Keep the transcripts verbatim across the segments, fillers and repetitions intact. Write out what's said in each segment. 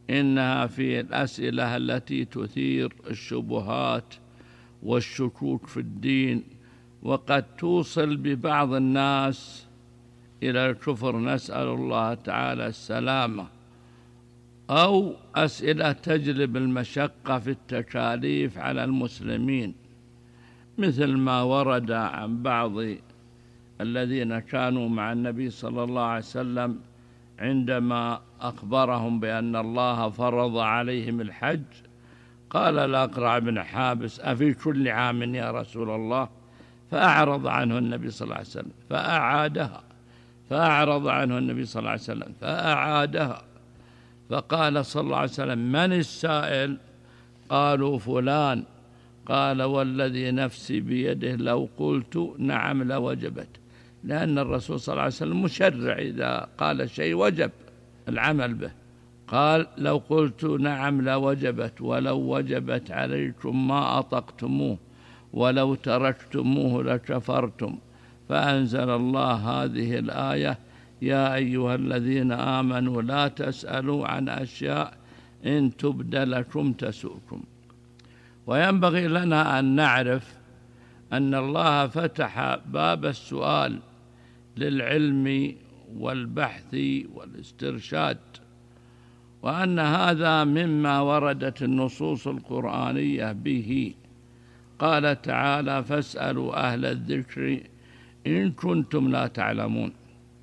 إنها في الأسئلة التي تثير الشبهات والشكوك في الدين، وقد توصل ببعض الناس إلى الكفر، نسأل الله تعالى السلامة، أو أسئلة تجلب المشقة في التكاليف على المسلمين، مثل ما ورد عن بعض الذين كانوا مع النبي صلى الله عليه وسلم عندما أخبرهم بأن الله فرض عليهم الحج. قال الأقرع بن حابس: أفي كل عام يا رسول الله؟ فأعرض عنه النبي صلى الله عليه وسلم فأعادها، فأعرض عنه النبي صلى الله عليه وسلم فأعادها، فقال صلى الله عليه وسلم: من السائل؟ قالوا: فلان. قال: والذي نفسي بيده لو قلت نعم لوجبت، لأن الرسول صلى الله عليه وسلم مشرع، إذا قال شيء وجب العمل به. قال: لو قلت نعم لوجبت، ولو وجبت عليكم ما أطقتموه، ولو تركتموه لكفرتم. فأنزل الله هذه الآية: يا أيها الذين آمنوا لا تسألوا عن أشياء إن تبد لكم تسؤكم. وينبغي لنا أن نعرف أن الله فتح باب السؤال للعلم والبحث والاسترشاد، وأن هذا مما وردت النصوص القرآنية به. قال تعالى: فاسألوا أهل الذكر إن كنتم لا تعلمون.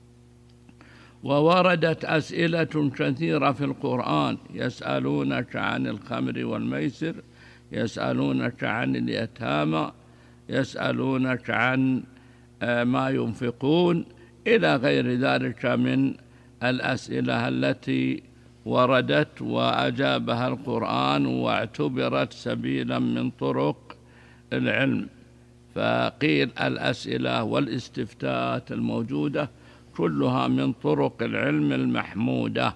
ووردت أسئلة كثيرة في القرآن: يسألونك عن الخمر والميسر، يسألونك عن اليتامى، يسألونك عن ما ينفقون، إلى غير ذلك من الأسئلة التي وردت وأجابها القرآن واعتبرت سبيلا من طرق العلم. فقيل الأسئلة والاستفتاءات الموجودة كلها من طرق العلم المحمودة.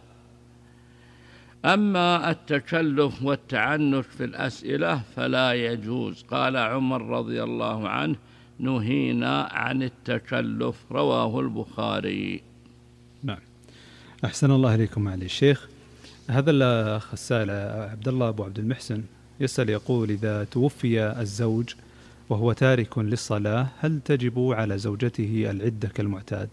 أما التكلف والتعنت في الأسئلة فلا يجوز. قال عمر رضي الله عنه: نهينا عن التكلف. رواه البخاري. نعم، أحسن الله إليكم معالي الشيخ. هذا الأخ السائل عبد الله أبو عبد المحسن يسأل يقول: إذا توفي الزوج وهو تارك للصلاة، هل تجب على زوجته العدة كالمعتاد؟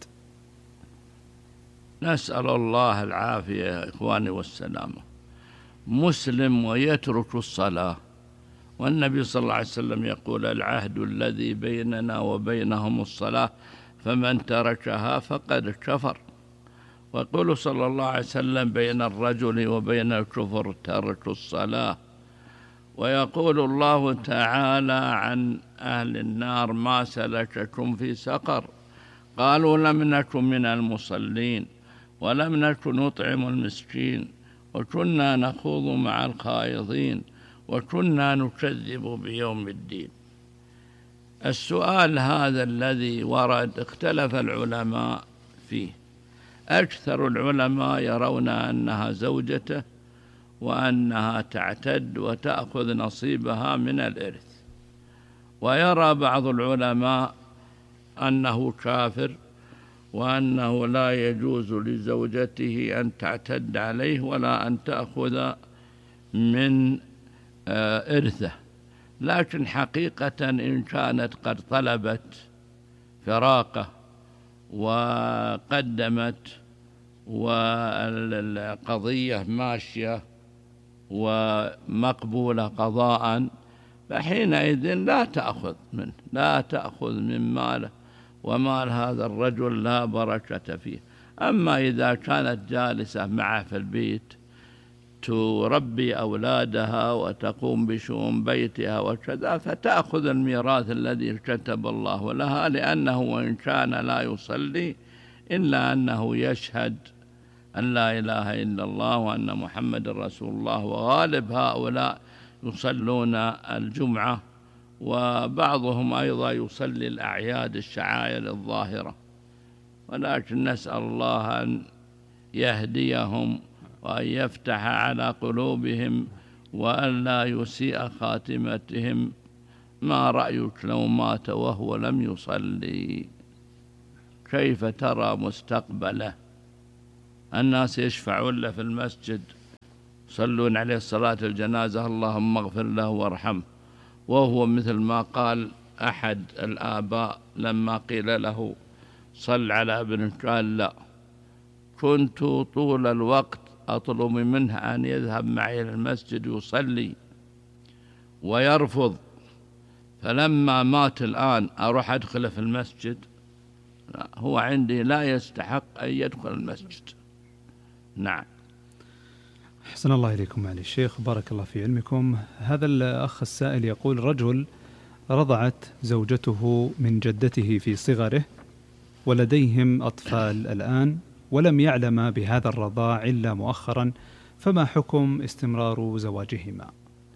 نسأل الله العافية يا إخواني والسلامة. مسلم ويترك الصلاة، والنبي صلى الله عليه وسلم يقول: العهد الذي بيننا وبينهم الصلاة، فمن تركها فقد كفر. ويقول صلى الله عليه وسلم: بين الرجل وبين الكفر ترك الصلاة. ويقول الله تعالى عن أهل النار: ما سلككم في سقر؟ قالوا: لم نكن من المصلين، ولم نكن نطعم المسكين، وكنا نخوض مع الخائضين، وكنا نكذب بيوم الدين. السؤال هذا الذي ورد اختلف العلماء فيه. أكثر العلماء يرون أنها زوجته، وأنها تعتد وتأخذ نصيبها من الإرث. ويرى بعض العلماء أنه كافر، وأنه لا يجوز لزوجته أن تعتد عليه ولا أن تأخذ من إرثه. لكن حقيقة إن كانت قد طلبت فراقه وقدمت والقضية ماشية ومقبولة قضاء، فحينئذ لا تأخذ منه، لا تأخذ من ماله، ومال هذا الرجل لا بركة فيه. أما إذا كانت جالسة معه في البيت تربي أولادها وتقوم بشؤون بيتها وكذا، فتأخذ الميراث الذي كتب الله لها، لأنه وإن كان لا يصلي إلا أنه يشهد أن لا إله إلا الله وأن محمد رسول الله. وغالب هؤلاء يصلون الجمعة، وبعضهم أيضا يصلي الأعياد الشعائر الظاهرة. ولكن نسأل الله أن يهديهم وأن يفتح على قلوبهم وأن لا يسيء خاتمتهم. ما رأيك لو مات وهو لم يصلي؟ كيف ترى مستقبله؟ الناس يشفعون له في المسجد يصلون عليه صلاة الجنازة اللهم اغفر له وارحمه، وهو مثل ما قال أحد الآباء لما قيل له صل على ابنك قال لا، كنت طول الوقت أطلب منه أن يذهب معي إلى المسجد يصلي ويرفض، فلما مات الآن أروح أدخل في المسجد؟ لا، هو عندي لا يستحق أن يدخل المسجد. نعم. أحسن الله إليكم معالي الشيخ، بارك الله في علمكم. هذا الأخ السائل يقول: رجل رضعت زوجته من جدته في صغره ولديهم أطفال الآن ولم يعلم بهذا الرضاع إلا مؤخرا، فما حكم استمرار زواجهما؟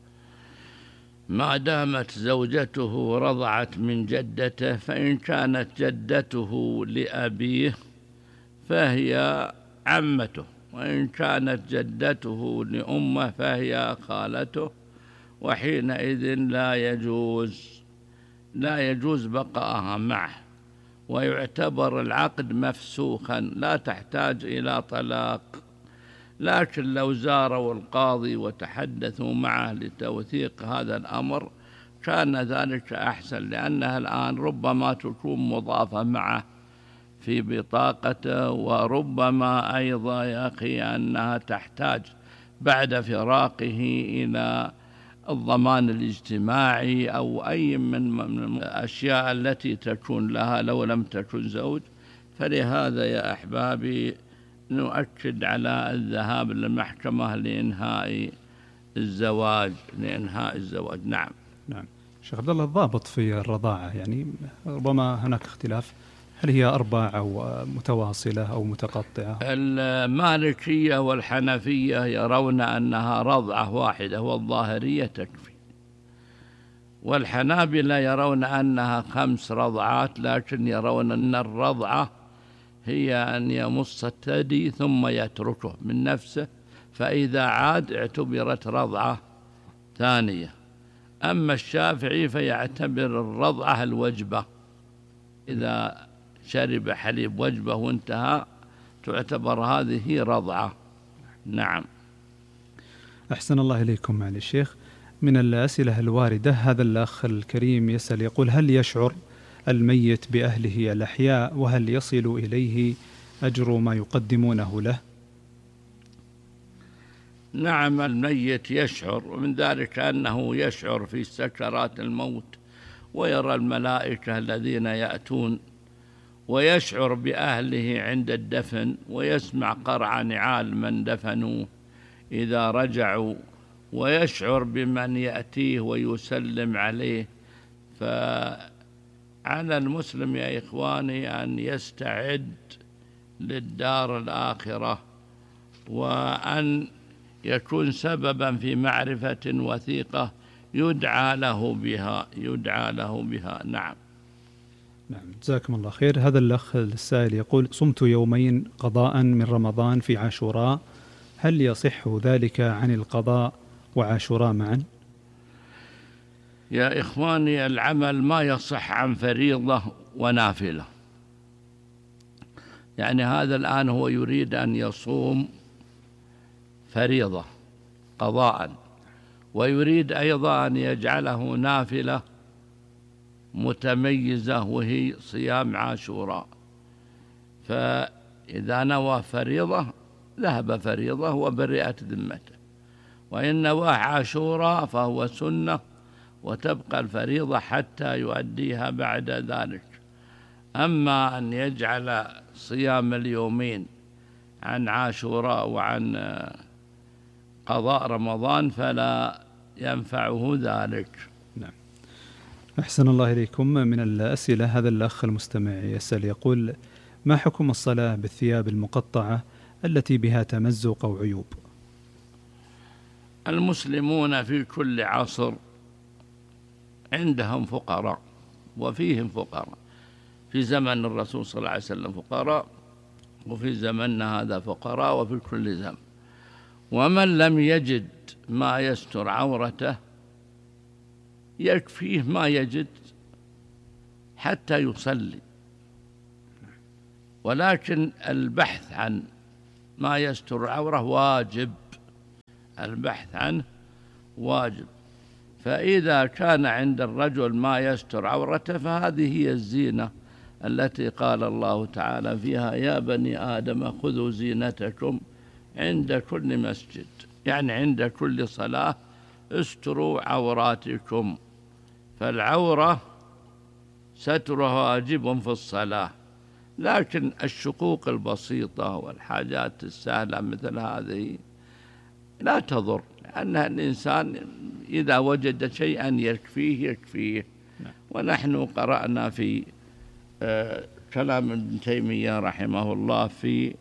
ما دامت زوجته رضعت من جدته، فإن كانت جدته لأبيه فهي عمته، وإن كانت جدته لأمه فهي خالته، وحينئذ لا يجوز لا يجوز بقاءها معه، ويعتبر العقد مفسوخا، لا تحتاج إلى طلاق. لكن لو زاروا القاضي وتحدثوا معه لتوثيق هذا الأمر كان ذلك أحسن، لأنها الآن ربما تكون مضافة معه في بطاقته، وربما أيضا يا أخي أنها تحتاج بعد فراقه إلى الضمان الاجتماعي أو أي من الأشياء التي تكون لها لو لم تكن زوج. فلهذا يا أحبابي نؤكد على الذهاب للمحكمة لإنهاء الزواج لإنهاء الزواج. نعم. نعم. شيخ عبد الله، الضابط في الرضاعة يعني ربما هناك اختلاف، هل هي أربع أو متواصلة أو متقطعة؟ المالكية والحنفية يرون أنها رضعة واحدة والظاهرية تكفي، والحنابلة يرون أنها خمس رضعات، لكن يرون أن الرضعة هي أن يمص الثدي ثم يتركه من نفسه، فإذا عاد اعتبرت رضعة ثانية. أما الشافعي فيعتبر الرضعة الوجبة، إذا شرب حليب وجبة وانتهى تعتبر هذه رضعة. نعم. أحسن الله إليكم معالي الشيخ. من الأسئلة الواردة هذا الأخ الكريم يسأل يقول: هل يشعر الميت بأهله الأحياء، وهل يصل إليه أجر ما يقدمونه له؟ نعم، الميت يشعر، ومن ذلك أنه يشعر في سكرات الموت ويرى الملائكة الذين يأتون، ويشعر بأهله عند الدفن، ويسمع قرع نعال من دفنوه إذا رجعوا، ويشعر بمن يأتيه ويسلم عليه. فعلى المسلم يا إخواني أن يستعد للدار الآخرة، وأن يكون سببا في معرفة وثيقة يدعى له بها يدعى له بها. نعم. نعم، جزاكم الله خير. هذا الأخ السائل يقول: صمت يومين قضاء من رمضان في عاشوراء، هل يصح ذلك عن القضاء وعاشوراء معا؟ يا إخواني، العمل ما يصح عن فريضة ونافلة. يعني هذا الآن هو يريد أن يصوم فريضة قضاء، ويريد أيضا أن يجعله نافلة متميزة وهي صيام عاشوراء. فإذا نوى فريضة ذهب فريضة وبرئت ذمته، وإن نوى عاشوراء فهو سنة وتبقى الفريضة حتى يؤديها بعد ذلك. أما أن يجعل صيام اليومين عن عاشوراء وعن قضاء رمضان فلا ينفعه ذلك. نعم. أحسن الله إليكم. من الأسئلة هذا الأخ المستمع يسأل يقول: ما حكم الصلاة بالثياب المقطعة التي بها تمزق أو عيوب؟ المسلمون في كل عصر عندهم فقراء وفيهم فقراء، في زمن الرسول صلى الله عليه وسلم فقراء، وفي زمننا هذا فقراء، وفي كل زمن. ومن لم يجد ما يستر عورته يكفيه ما يجد حتى يصلي، ولكن البحث عن ما يستر العورة واجب البحث عنه واجب. فإذا كان عند الرجل ما يستر عورته فهذه هي الزينة التي قال الله تعالى فيها: يا بني آدم خذوا زينتكم عند كل مسجد، يعني عند كل صلاة استروا عوراتكم. فالعورة سترها واجب في الصلاة، لكن الشقوق البسيطة والحاجات السهلة مثل هذه لا تضر، لأن الإنسان إذا وجد شيئا يكفيه يكفيه. ونحن قرأنا في كلام ابن تيمية رحمه الله في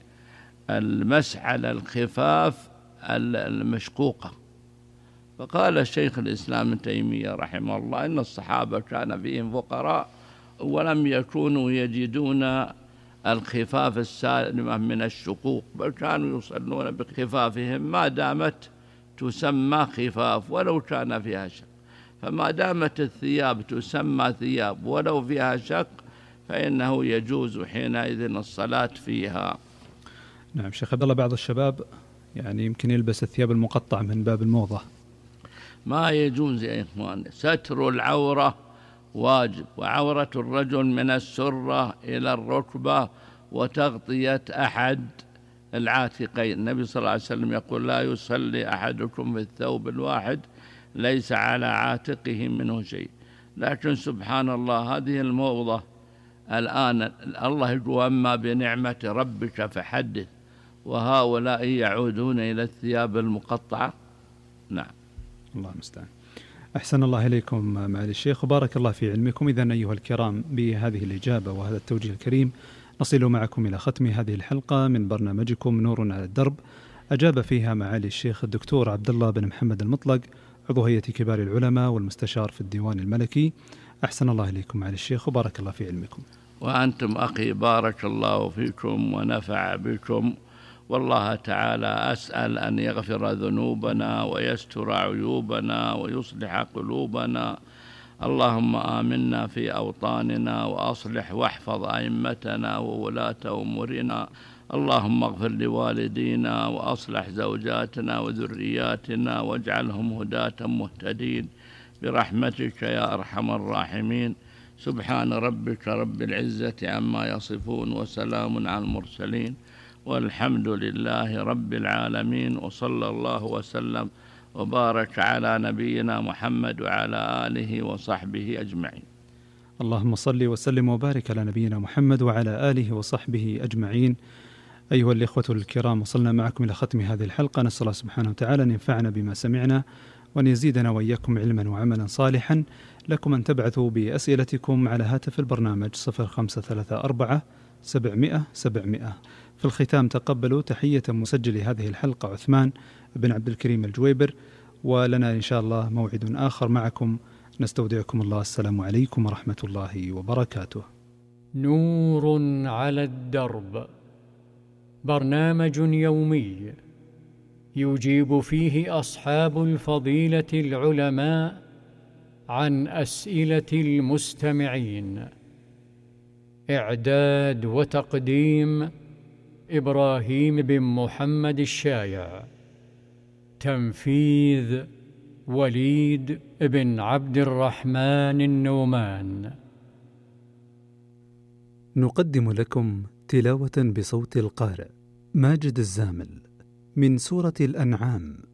المسح على الخفاف المشقوقة، فقال الشيخ الإسلام ابن تيمية رحمه الله: إن الصحابة كان فيهم فقراء ولم يكونوا يجدون الخفاف السالمة من الشقوق، بل كانوا يصلون بخفافهم ما دامت تسمى خفاف ولو كان فيها شق. فما دامت الثياب تسمى ثياب ولو فيها شق فإنه يجوز حينئذ الصلاة فيها. نعم شيخ عبد الله، بعض الشباب يعني يمكن يلبس الثياب المقطعة من باب الموضة. ما يجوز يا إخوان، ستر العورة واجب، وعورة الرجل من السرة إلى الركبة وتغطية أحد العاتقين. النبي صلى الله عليه وسلم يقول: لا يصلي أحدكم في الثوب الواحد ليس على عاتقه منه شيء. لكن سبحان الله هذه الموضة الآن، الله يقول: أما بنعمة ربك فحدث، وهؤلاء يعودون إلى الثياب المقطعة. نعم، الله المستعان. أحسن الله إليكم معالي الشيخ وبارك الله في علمكم. إذن أيها الكرام، بهذه الإجابة وهذا التوجيه الكريم نصل معكم إلى ختم هذه الحلقة من برنامجكم نور على الدرب، أجاب فيها معالي الشيخ الدكتور عبد الله بن محمد المطلق، عضو هيئة كبار العلماء والمستشار في الديوان الملكي. أحسن الله إليكم معالي الشيخ وبارك الله في علمكم. وأنتم أخي بارك الله فيكم ونفع بكم، والله تعالى أسأل أن يغفر ذنوبنا ويستر عيوبنا ويصلح قلوبنا. اللهم آمنا في أوطاننا وأصلح واحفظ أئمتنا وولاة أمورنا. اللهم اغفر لوالدينا وأصلح زوجاتنا وذرياتنا واجعلهم هداة مهتدين برحمتك يا أرحم الراحمين. سبحان ربك رب العزة عما يصفون وسلام على المرسلين والحمد لله رب العالمين، وصلى الله وسلم وبارك على نبينا محمد وعلى آله وصحبه أجمعين. اللهم صل وسلم وبارك على نبينا محمد وعلى آله وصحبه أجمعين. أيها الإخوة الكرام، وصلنا معكم إلى ختم هذه الحلقة. نسأل الله سبحانه وتعالى أن ينفعنا بما سمعنا وأن يزيدنا وإياكم علما وعملا صالحا. لكم أن تبعثوا بأسئلتكم على هاتف البرنامج صفر خمسة ثلاثة أربعة سبعمائة سبعمائة. في الختام تقبلوا تحية مسجل هذه الحلقة عثمان بن عبد الكريم الجويبر، ولنا إن شاء الله موعد آخر معكم. نستودعكم الله. السلام عليكم ورحمة الله وبركاته. نور على الدرب، برنامج يومي يجيب فيه أصحاب الفضيلة العلماء عن أسئلة المستمعين. إعداد وتقديم إبراهيم بن محمد الشايع. تنفيذ وليد بن عبد الرحمن النومان. نقدم لكم تلاوة بصوت القارئ ماجد الزامل من سورة الأنعام.